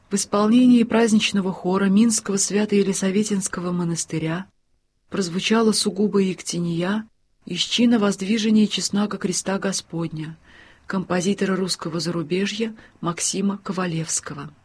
в исполнении праздничного хора Минского Свято-Елисаветинского монастыря прозвучала сугубо ектения из чина воздвижения честнака креста Господня композитора русского зарубежья Максима Ковалевского.